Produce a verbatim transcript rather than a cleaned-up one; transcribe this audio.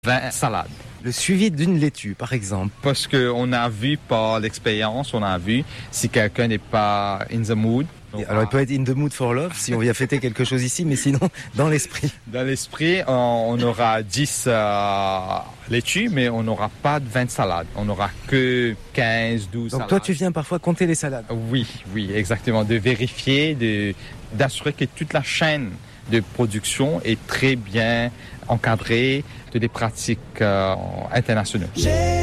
vingt salades. Le suivi d'une laitue, par exemple. Parce qu'on a vu par l'expérience, on a vu si quelqu'un n'est pas in the mood. Alors il peut être in the mood for love si on vient fêter quelque chose ici, mais sinon dans l'esprit. Dans l'esprit, on aura dix euh, laitues, mais on n'aura pas de vingt salades. On n'aura que quinze, douze Donc salades. toi tu viens parfois compter les salades. Oui, oui, exactement. De vérifier, de, d'assurer que toute la chaîne de production est très bien encadrée de des pratiques euh, internationales.